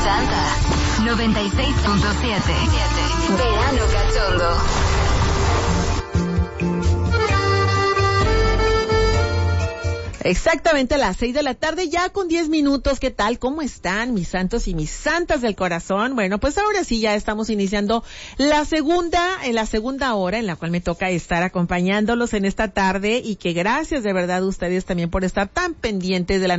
Santa 96.7. Verano cachondo. Exactamente a las 6 de la tarde, ya con 10 minutos. ¿Qué tal? ¿Cómo están mis santos y mis santas del corazón? Bueno, pues ahora sí ya estamos iniciando la segunda hora en la cual me toca estar acompañándolos en esta tarde, y que gracias de verdad a ustedes también por estar tan pendientes de la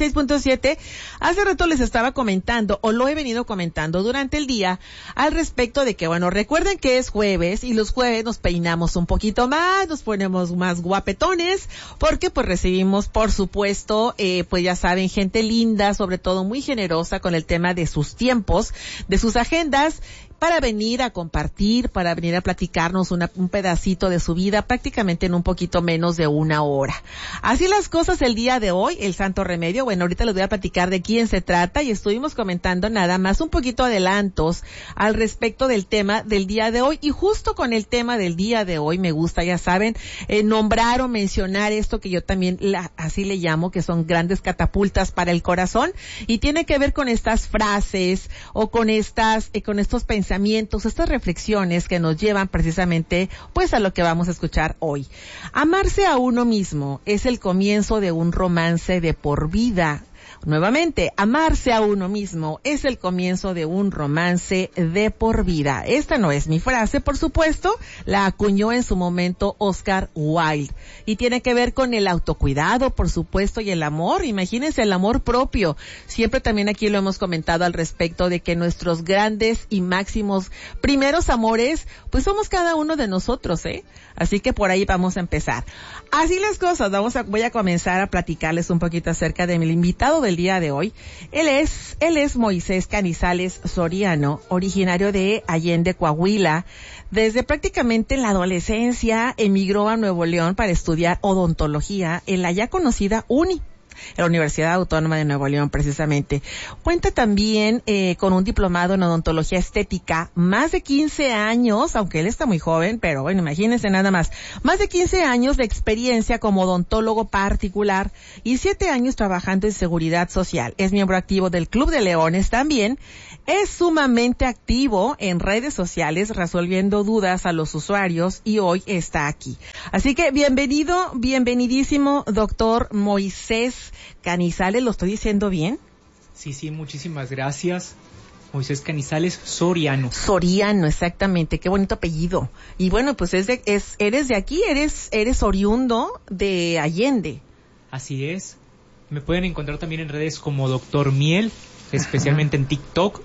96.7. Hace rato les estaba comentando, o lo he venido comentando durante el día, al respecto de que, bueno, recuerden que es jueves y los jueves nos peinamos un poquito más, nos ponemos más guapetones, porque pues recibimos, por supuesto, pues ya saben, gente linda, sobre todo muy generosa con el tema de sus tiempos, de sus agendas, para venir a compartir, para venir a platicarnos un pedacito de su vida, prácticamente en un poquito menos de una hora. Así las cosas el día de hoy, el Santo Remedio. Bueno, ahorita les voy a platicar de quién se trata, y estuvimos comentando nada más un poquito adelantos al respecto del tema del día de hoy, y justo con el tema del día de hoy me gusta, ya saben, nombrar o mencionar esto que yo también así le llamo, que son grandes catapultas para el corazón, y tiene que ver con estas frases o con estos pensamientos, estas reflexiones que nos llevan precisamente pues a lo que vamos a escuchar hoy. Amarse a uno mismo es el comienzo de un romance de por vida. Nuevamente, amarse a uno mismo es el comienzo de un romance de por vida. Esta no es mi frase, por supuesto, la acuñó en su momento Oscar Wilde, y tiene que ver con el autocuidado, por supuesto, y el amor. Imagínense, el amor propio. Siempre también aquí lo hemos comentado al respecto de que nuestros grandes y máximos primeros amores, pues somos cada uno de nosotros, Así que por ahí vamos a empezar. Así las cosas, voy a comenzar a platicarles un poquito acerca de mi invitado del día de hoy. Él es Moisés Canizales Soriano, originario de Allende, Coahuila. Desde prácticamente la adolescencia emigró a Nuevo León para estudiar odontología en la ya conocida UNI, la Universidad Autónoma de Nuevo León, precisamente. Cuenta también con un diplomado en odontología estética, más de 15 años, aunque él está muy joven, pero bueno, imagínense nada más de 15 años de experiencia como odontólogo particular y 7 años trabajando en seguridad social. Es miembro activo del Club de Leones también. Es sumamente activo en redes sociales, resolviendo dudas a los usuarios, y hoy está aquí. Así que bienvenidísimo, doctor Moisés Canizales. ¿Lo estoy diciendo bien? Sí, muchísimas gracias. Moisés Canizales Soriano. Soriano, exactamente, qué bonito apellido. Y bueno, pues eres de aquí, eres oriundo de Allende. Así es. Me pueden encontrar también en redes como Doctor Miel, especialmente en TikTok.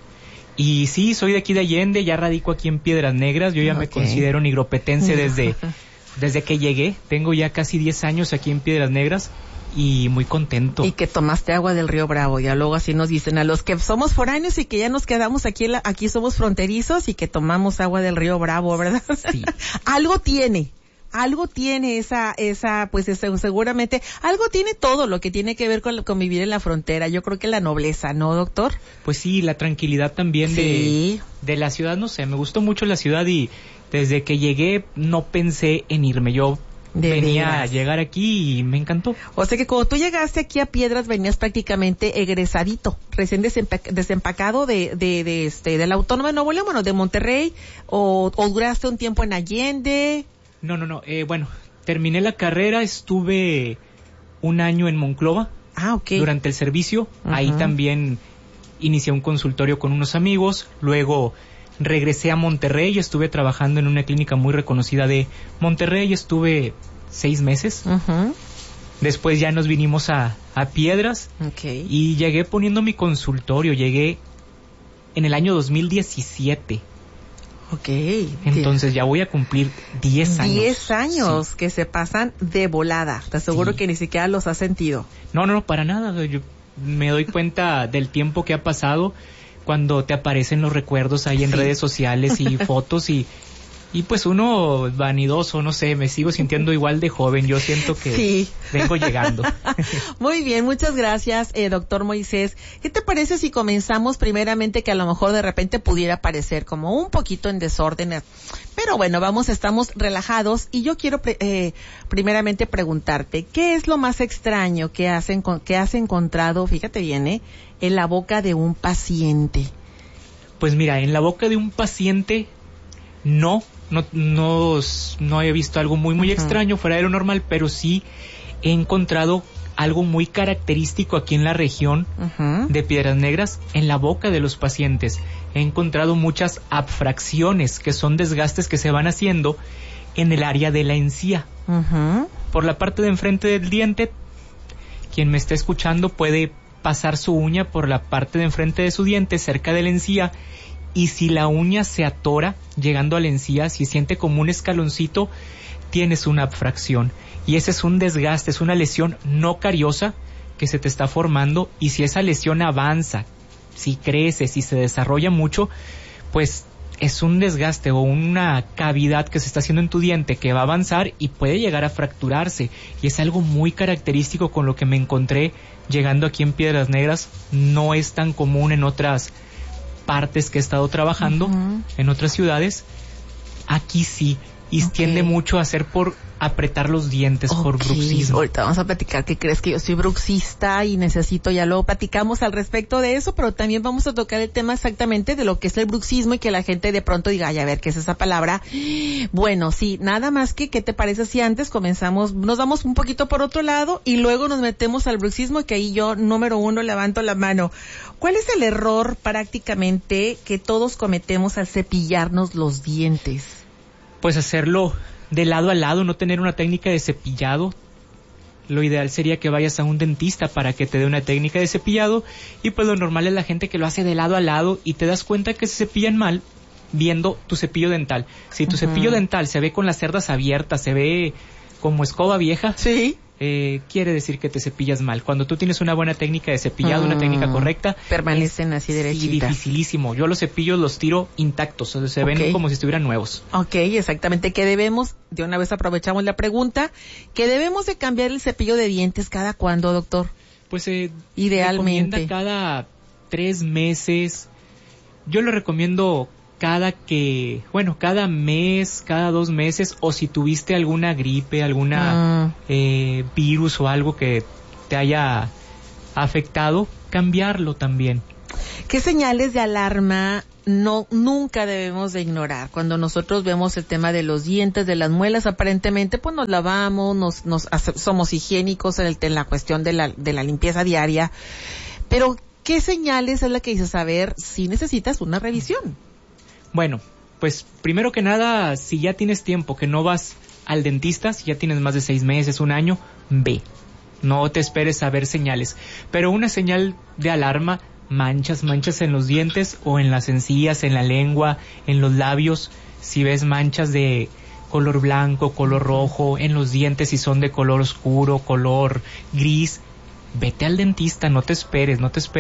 Y sí, soy de aquí de Allende, ya radico aquí en Piedras Negras. Yo ya me considero nigropetense desde que llegué. Tengo ya casi 10 años aquí en Piedras Negras y muy contento. Y que tomaste agua del Río Bravo, ya luego así nos dicen a los que somos foráneos y que ya nos quedamos aquí somos fronterizos y que tomamos agua del Río Bravo, ¿verdad? Sí. Algo tiene esa, pues seguramente, algo tiene todo lo que tiene que ver con vivir en la frontera. Yo creo que la nobleza, ¿no, doctor? Pues sí, la tranquilidad también sí. de la ciudad, no sé, me gustó mucho la ciudad, y desde que llegué no pensé en irme. Yo venía a llegar aquí y me encantó. O sea que cuando tú llegaste aquí a Piedras venías prácticamente egresadito, recién desempacado de la Autónoma de Nuevo León, bueno, de Monterrey, o duraste un tiempo en Allende. No. Bueno, terminé la carrera, estuve un año en Monclova. Okay. Durante el servicio. Uh-huh. Ahí también inicié un consultorio con unos amigos. Luego regresé a Monterrey, estuve trabajando en una clínica muy reconocida de Monterrey. Estuve 6 meses. Uh-huh. Después ya nos vinimos a Piedras. Okay. Y llegué poniendo mi consultorio. Llegué en el año 2017. Okay. Entonces ya voy a cumplir 10 años. 10 años, sí. Que se pasan de volada. Te aseguro que ni siquiera los has sentido. No, para nada. Yo me doy cuenta del tiempo que ha pasado cuando te aparecen los recuerdos ahí en redes sociales y fotos, y pues uno vanidoso, no sé, me sigo sintiendo igual de joven. Yo siento que vengo llegando. Muy bien, muchas gracias, doctor Moisés. ¿Qué te parece si comenzamos primeramente, que a lo mejor de repente pudiera parecer como un poquito en desorden, Pero bueno, estamos relajados y yo quiero primeramente preguntarte, ¿qué es lo más extraño que has encontrado, fíjate bien, en la boca de un paciente? Pues mira, en la boca de un paciente no he visto algo muy extraño fuera de lo normal, pero sí he encontrado algo muy característico aquí en la región de Piedras Negras, en la boca de los pacientes. He encontrado muchas abfracciones, que son desgastes que se van haciendo en el área de la encía. Por la parte de enfrente del diente, quien me esté escuchando puede pasar su uña por la parte de enfrente de su diente, cerca de la encía, y si la uña se atora llegando a la encía, si siente como un escaloncito, tienes una abfracción. Y ese es un desgaste, es una lesión no cariosa que se te está formando, y si esa lesión avanza, si crece, si se desarrolla mucho, pues es un desgaste o una cavidad que se está haciendo en tu diente que va a avanzar y puede llegar a fracturarse. Y es algo muy característico con lo que me encontré llegando aquí en Piedras Negras. No es tan común en otras partes que he estado trabajando, en otras ciudades. Aquí sí. Y tiende mucho a ser por apretar los dientes, por bruxismo. Ahorita vamos a platicar que crees que yo soy bruxista y necesito, ya luego platicamos al respecto de eso, pero también vamos a tocar el tema exactamente de lo que es el bruxismo y que la gente de pronto diga, ay, a ver, ¿qué es esa palabra? Bueno, sí, nada más que, ¿qué te parece si antes comenzamos, nos vamos un poquito por otro lado y luego nos metemos al bruxismo, y que ahí yo, número 1, levanto la mano. ¿Cuál es el error prácticamente que todos cometemos al cepillarnos los dientes? Pues hacerlo de lado a lado, no tener una técnica de cepillado. Lo ideal sería que vayas a un dentista para que te dé una técnica de cepillado, y pues lo normal es la gente que lo hace de lado a lado y te das cuenta que se cepillan mal viendo tu cepillo dental. Si tu cepillo dental se ve con las cerdas abiertas, se ve como escoba vieja, sí, quiere decir que te cepillas mal. Cuando tú tienes una buena técnica de cepillado, una técnica correcta, permanecen así derechitas. Sí, dificilísimo. Yo los cepillos los tiro intactos, o sea, se ven como si estuvieran nuevos. Ok, exactamente. ¿Qué debemos? De una vez aprovechamos la pregunta. ¿Qué debemos de cambiar el cepillo de dientes cada cuándo, doctor? Pues idealmente recomienda cada 3 meses. Yo lo recomiendo cada mes, cada 2 meses, o si tuviste alguna gripe, alguna virus o algo que te haya afectado, cambiarlo también. ¿Qué señales de alarma nunca debemos de ignorar? Cuando nosotros vemos el tema de los dientes, de las muelas, aparentemente pues nos lavamos, somos higiénicos en la cuestión de la limpieza diaria, pero ¿qué señales es la que dices? Saber si necesitas una revisión. Bueno, pues primero que nada, si ya tienes tiempo que no vas al dentista, si ya tienes más de 6 meses, 1 año, ve. No te esperes a ver señales. Pero una señal de alarma, manchas en los dientes o en las encías, en la lengua, en los labios. Si ves manchas de color blanco, color rojo, en los dientes si son de color oscuro, color gris, vete al dentista, no te esperes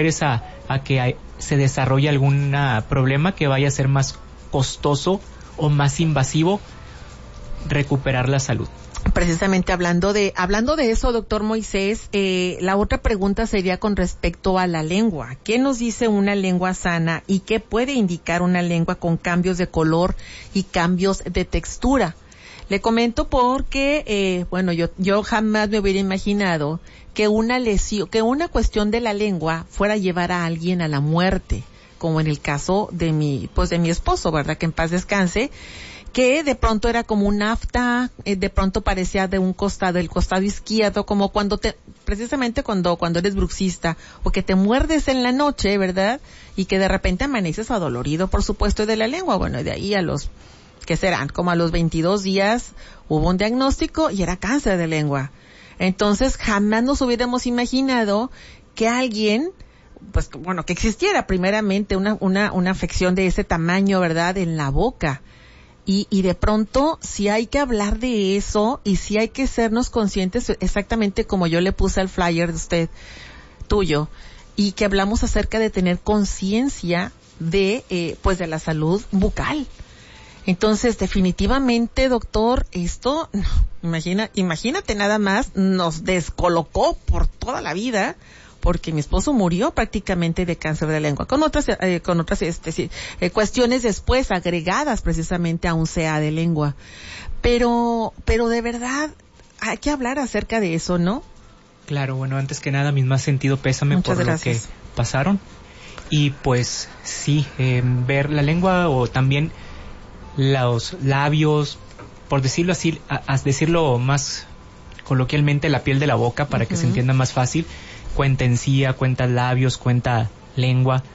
a que se desarrolle algún problema que vaya a ser más costoso o más invasivo recuperar la salud. Precisamente hablando de eso, doctor Moisés, la otra pregunta sería con respecto a la lengua. ¿Qué nos dice una lengua sana y qué puede indicar una lengua con cambios de color y cambios de textura? Le comento porque, yo jamás me hubiera imaginado que una cuestión de la lengua fuera a llevar a alguien a la muerte, como en el caso de mi esposo, ¿verdad? Que en paz descanse, que de pronto era como un afta, de pronto parecía de un costado, el costado izquierdo, como precisamente cuando eres bruxista, o que te muerdes en la noche, ¿verdad? Y que de repente amaneces adolorido, por supuesto, de la lengua. Bueno, de ahí ¿qué serán? Como a los 22 días hubo un diagnóstico y era cáncer de lengua. Entonces jamás nos hubiéramos imaginado que alguien, que existiera primeramente una afección de ese tamaño, ¿verdad? En la boca. Y de pronto sí hay que hablar de eso y sí hay que sernos conscientes, exactamente como yo le puse al flyer de usted, tuyo, y que hablamos acerca de tener conciencia de la salud bucal. Entonces, definitivamente, doctor, esto, imagínate nada más, nos descolocó por toda la vida, porque mi esposo murió prácticamente de cáncer de lengua, con otras cuestiones después agregadas precisamente a un CA de lengua. Pero de verdad, hay que hablar acerca de eso, ¿no? Claro, bueno, antes que nada, mi más sentido pésame Muchas por gracias. lo que pasaron. Y pues sí, ver la lengua o también los labios, por decirlo así, a decirlo más coloquialmente, la piel de la boca, para que se entienda más fácil. Cuenta encía, cuenta labios, cuenta lengua.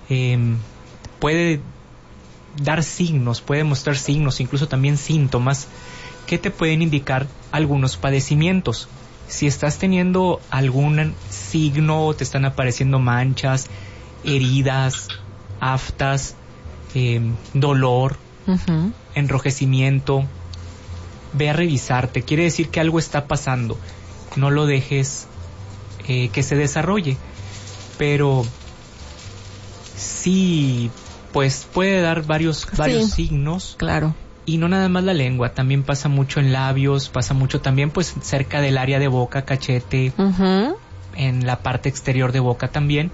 Puede dar signos, puede mostrar signos, incluso también síntomas que te pueden indicar algunos padecimientos. Si estás teniendo algún signo, te están apareciendo manchas, heridas, aftas, dolor, enrojecimiento, ve a revisarte. Quiere decir que algo está pasando. No lo dejes que se desarrolle. Pero sí, pues puede dar varios signos. Claro. Y no nada más la lengua, también pasa mucho en labios, pasa mucho también pues cerca del área de boca, cachete, en la parte exterior de boca también.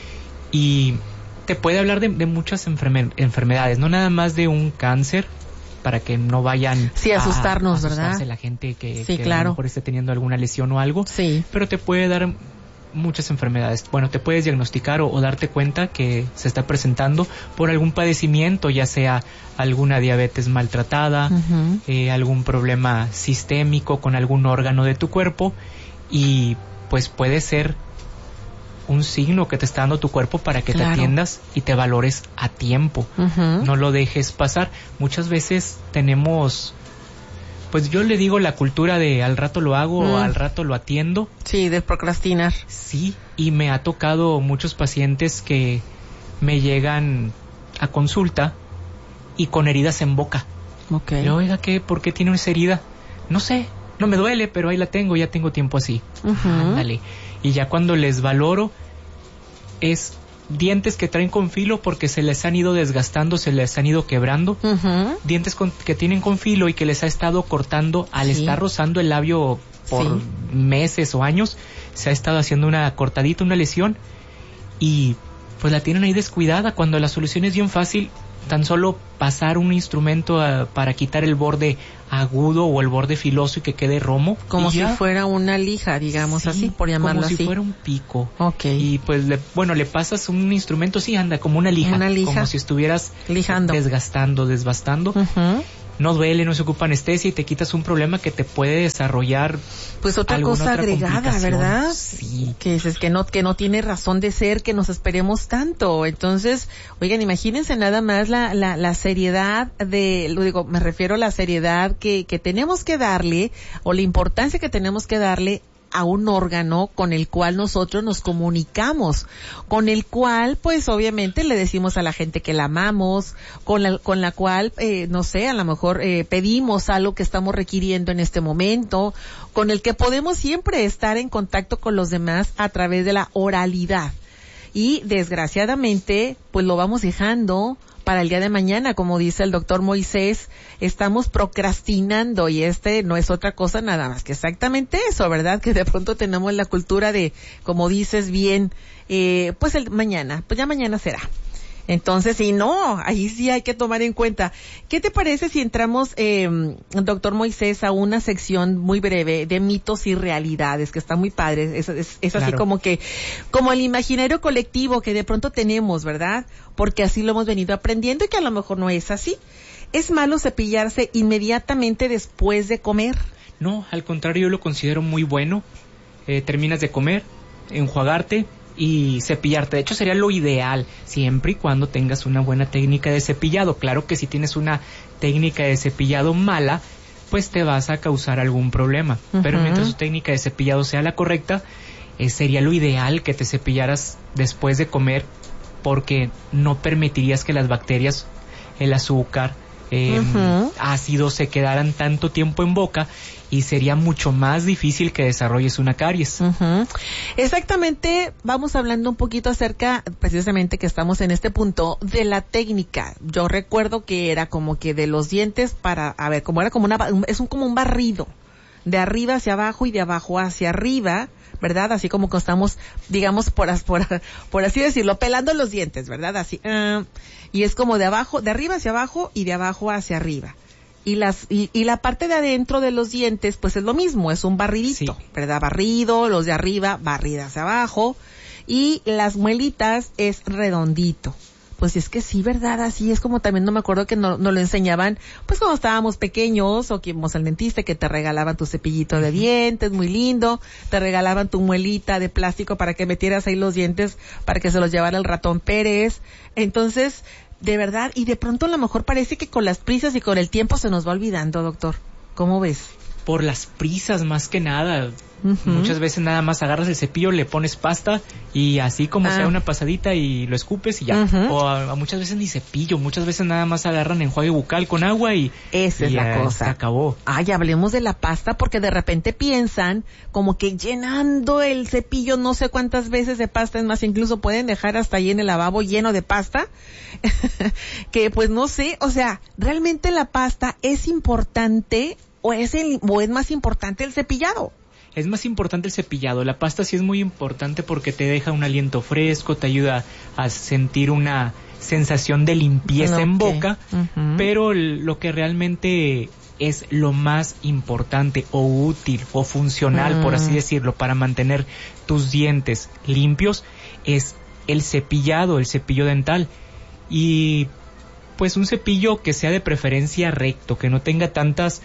Y te puede hablar de muchas enfermedades, no nada más de un cáncer, para que no vayan a asustarnos, a ¿verdad? la gente que claro. a lo mejor esté teniendo alguna lesión o algo. Sí. Pero te puede dar muchas enfermedades. Bueno, te puedes diagnosticar o darte cuenta que se está presentando por algún padecimiento, ya sea alguna diabetes maltratada, algún problema sistémico con algún órgano de tu cuerpo, y pues puede ser un signo que te está dando tu cuerpo para que te atiendas y te valores a tiempo. No lo dejes pasar. Muchas veces tenemos, pues yo le digo, la cultura de al rato lo hago o al rato lo atiendo. Sí, de procrastinar. Sí, y me ha tocado muchos pacientes que me llegan a consulta y con heridas en boca. Okay. Y, oiga, ¿por qué tiene esa herida? No sé, no me duele, pero ahí la tengo, ya tengo tiempo así. Ándale. Y ya cuando les valoro, es dientes que traen con filo porque se les han ido desgastando, se les han ido quebrando. Dientes que tienen con filo y que les ha estado cortando al estar rozando el labio por meses o años. Se ha estado haciendo una cortadita, una lesión, y pues la tienen ahí descuidada, cuando la solución es bien fácil. Tan solo pasar un instrumento para quitar el borde agudo o el borde filoso y que quede romo. Como si fuera una lija, digamos, así, por llamarlo así. Como si fuera un pico. Okay. Y pues, le pasas un instrumento, anda, como una lija. Una lija. Como si estuvieras lijando, desbastando. No duele, no se ocupa anestesia y te quitas un problema que te puede desarrollar. Pues otra cosa agregada, ¿verdad? Sí. Que dices que no tiene razón de ser que nos esperemos tanto. Entonces, oigan, imagínense nada más la seriedad me refiero a la seriedad que tenemos que darle, o la importancia que tenemos que darle a un órgano con el cual nosotros nos comunicamos, con el cual pues obviamente le decimos a la gente que la amamos, con la cual no sé, a lo mejor pedimos algo que estamos requiriendo en este momento, con el que podemos siempre estar en contacto con los demás a través de la oralidad. Y desgraciadamente pues lo vamos dejando para el día de mañana, como dice el doctor Moisés. Estamos procrastinando, y no es otra cosa nada más que exactamente eso, ¿verdad? Que de pronto tenemos la cultura de, como dices bien, pues ya mañana será. Entonces, si no, ahí sí hay que tomar en cuenta. ¿Qué te parece si entramos, doctor Moisés, a una sección muy breve de mitos y realidades, que está muy padre? Es así como el imaginario colectivo que de pronto tenemos, ¿verdad? Porque así lo hemos venido aprendiendo y que a lo mejor no es así. ¿Es malo cepillarse inmediatamente después de comer? No, al contrario, yo lo considero muy bueno. Terminas de comer, enjuagarte y cepillarte. De hecho, sería lo ideal, siempre y cuando tengas una buena técnica de cepillado. Claro que si tienes una técnica de cepillado mala, pues te vas a causar algún problema. Pero mientras tu técnica de cepillado sea la correcta, sería lo ideal que te cepillaras después de comer, porque no permitirías que las bacterias, el azúcar, ácidos se quedaran tanto tiempo en boca, y sería mucho más difícil que desarrolles una caries. Exactamente. Vamos hablando un poquito acerca, precisamente que estamos en este punto, de la técnica. Yo recuerdo que era como que de los dientes como un barrido, de arriba hacia abajo y de abajo hacia arriba, ¿verdad? Así como que estamos, digamos, por así decirlo, pelando los dientes, ¿verdad? Así, y es como de arriba hacia abajo y de abajo hacia arriba. Y la parte de adentro de los dientes, pues es lo mismo, es un barridito, sí, ¿verdad? Barrido, los de arriba, barrida hacia abajo, y las muelitas es redondito. Pues es que sí, ¿verdad? Así es como también no me acuerdo que nos lo enseñaban, pues cuando estábamos pequeños, o que íbamos al dentista, que te regalaban tu cepillito de dientes, muy lindo, te regalaban tu muelita de plástico para que metieras ahí los dientes, para que se los llevara el ratón Pérez. Entonces, de verdad, y de pronto a lo mejor parece que con las prisas y con el tiempo se nos va olvidando, doctor. ¿Cómo ves? Por las prisas, más que nada. Muchas veces nada más agarras el cepillo, le pones pasta y así como sea una pasadita y lo escupes y ya. O a muchas veces ni cepillo, muchas veces nada más agarran enjuague bucal con agua y esa es la cosa. Se acabó. Ay, hablemos de la pasta porque de repente piensan como que llenando el cepillo no sé cuántas veces de pasta, es más, incluso pueden dejar hasta ahí en el lavabo lleno de pasta. Que pues no sé, o sea, realmente la pasta es importante o es más importante el cepillado. Es más importante el cepillado. La pasta sí es muy importante porque te deja un aliento fresco, te ayuda a sentir una sensación de limpieza en boca, pero lo que realmente es lo más importante o útil o funcional, por así decirlo, para mantener tus dientes limpios es el cepillado, el cepillo dental. Y pues un cepillo que sea de preferencia recto, que no tenga tantas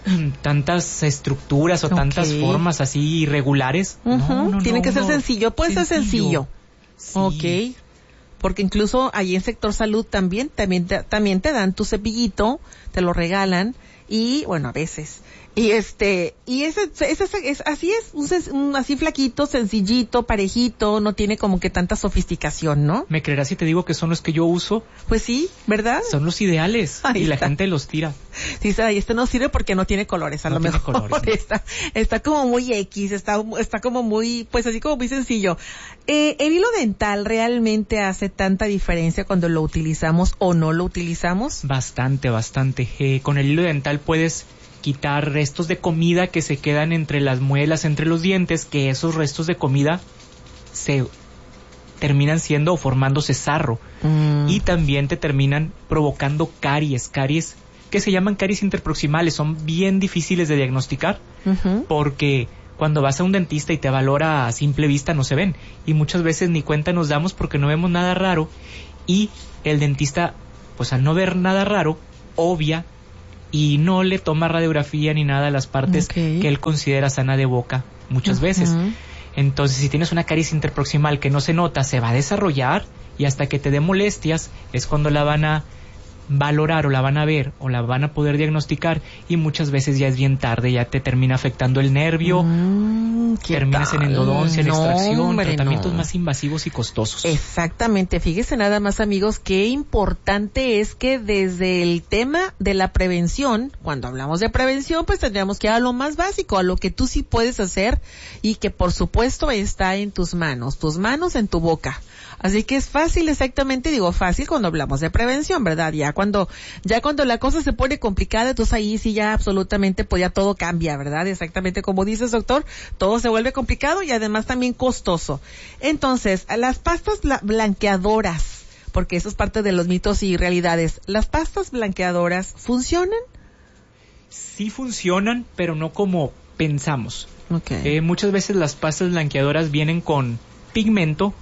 estructuras o tantas formas así irregulares. Tiene que ser sencillo, puede ser sencillo. Sí. Ok. Porque incluso ahí en sector salud también te dan tu cepillito, te lo regalan y bueno, a veces. Y ese es así así flaquito, sencillito, parejito, no tiene como que tanta sofisticación, ¿no? ¿Me creerás si te digo que son los que yo uso? Pues sí, ¿verdad? Son los ideales. Ahí y la está. gente los tira. Sí, no sirve porque no tiene colores, a lo mejor. Colores, ¿no? Está como muy X, está como muy, pues así como muy sencillo. ¿El hilo dental realmente hace tanta diferencia cuando lo utilizamos o no lo utilizamos? Bastante. Con el hilo dental puedes quitar restos de comida que se quedan entre las muelas, entre los dientes, que esos restos de comida se terminan siendo o formándose sarro. Y también te terminan provocando caries que se llaman caries interproximales. Son bien difíciles de diagnosticar porque cuando vas a un dentista y te valora a simple vista no se ven. Y muchas veces ni cuenta nos damos porque no vemos nada raro. Y el dentista, pues al no ver nada raro, obvia y no le toma radiografía ni nada a las partes que él considera sana de boca muchas veces. Entonces, si tienes una caries interproximal que no se nota, se va a desarrollar y hasta que te dé molestias es cuando la van a valorar o la van a ver o la van a poder diagnosticar y muchas veces ya es bien tarde, ya te termina afectando el nervio, terminas en endodoncia, en extracción, tratamientos más invasivos y costosos. Exactamente, fíjese nada más amigos, qué importante es que desde el tema de la prevención, cuando hablamos de prevención, pues tendríamos que ir a lo más básico, a lo que tú sí puedes hacer y que por supuesto está en tus manos en tu boca. Así que es fácil, exactamente, digo fácil cuando hablamos de prevención, ¿verdad? Ya cuando la cosa se pone complicada, entonces ahí sí ya absolutamente pues ya todo cambia, ¿verdad? Exactamente como dices, doctor, todo se vuelve complicado y además también costoso. Entonces, las pastas blanqueadoras, porque eso es parte de los mitos y realidades, ¿las pastas blanqueadoras funcionan? Sí funcionan, pero no como pensamos. Okay. Muchas veces las pastas blanqueadoras vienen con pigmento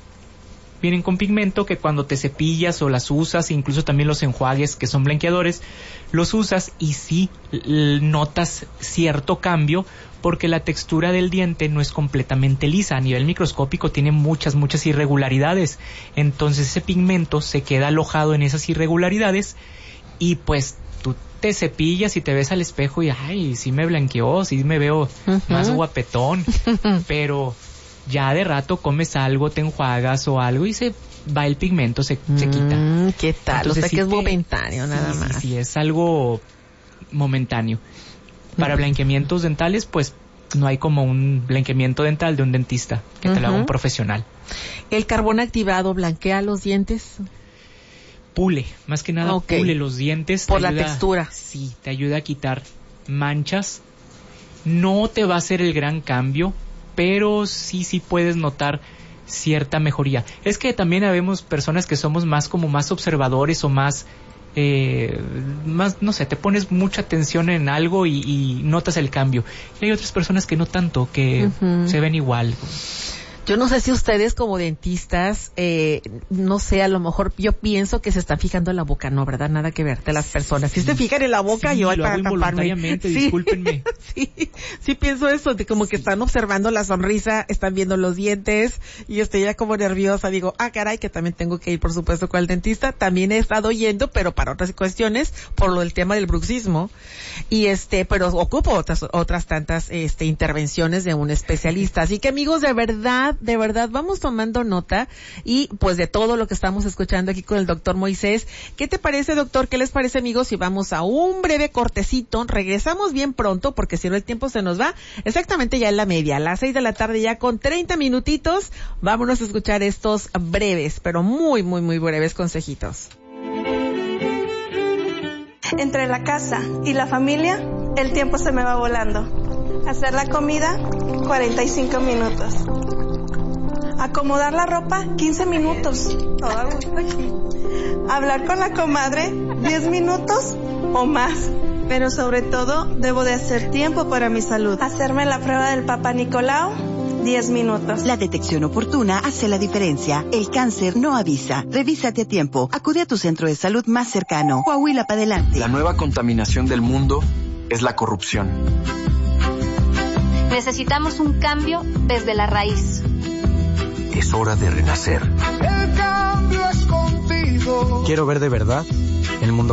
que cuando te cepillas o las usas, incluso también los enjuagues que son blanqueadores, los usas y sí notas cierto cambio porque la textura del diente no es completamente lisa. A nivel microscópico tiene muchas irregularidades. Entonces ese pigmento se queda alojado en esas irregularidades y pues tú te cepillas y te ves al espejo y ay, sí me blanqueó, sí me veo más guapetón, pero ya de rato comes algo, te enjuagas o algo y se va el pigmento, se quita. ¿Qué tal? Entonces, o sea que es momentáneo nada más. Sí, es algo momentáneo. Para blanqueamientos dentales, pues no hay como un blanqueamiento dental de un dentista, que te lo haga un profesional. ¿El carbón activado blanquea los dientes? Pule, más que nada pule los dientes. Por la textura. Sí, te ayuda a quitar manchas. No te va a hacer el gran cambio, pero sí puedes notar cierta mejoría. Es que también habemos personas que somos más observadores o más, no sé, te pones mucha atención en algo y notas el cambio. Y hay otras personas que no tanto, que se ven igual. Yo no sé si ustedes como dentistas, no sé, a lo mejor yo pienso que se están fijando en la boca, no, ¿verdad? Nada que ver de las personas. Si se fijan en la boca, yo lo para hago taparme. Discúlpenme. Sí pienso eso, de como que están observando la sonrisa, están viendo los dientes, y estoy ya como nerviosa, digo, caray, que también tengo que ir, por supuesto, con el dentista. También he estado yendo, pero para otras cuestiones, por lo del tema del bruxismo, y pero ocupo otras tantas, intervenciones de un especialista. Así que, amigos, de verdad, vamos tomando nota y pues de todo lo que estamos escuchando aquí con el doctor Moisés. ¿Qué te parece, doctor? ¿Qué les parece, amigos? Si vamos a un breve cortecito, regresamos bien pronto porque si no el tiempo se nos va exactamente ya en la media, a las 6 de la tarde ya con 30 minutitos. Vámonos a escuchar estos breves, pero muy, muy, muy breves consejitos. Entre la casa y la familia, el tiempo se me va volando. Hacer la comida, 45 minutos. Acomodar la ropa, 15 minutos. Todo a gusto aquí. Hablar con la comadre, 10 minutos o más. Pero sobre todo, debo de hacer tiempo para mi salud. Hacerme la prueba del Papa Nicolau, 10 minutos. La detección oportuna hace la diferencia. El cáncer no avisa. Revísate a tiempo. Acude a tu centro de salud más cercano. Coahuila para adelante. La nueva contaminación del mundo es la corrupción. Necesitamos un cambio desde la raíz. Es hora de renacer. El cambio es contigo. Quiero ver de verdad el mundo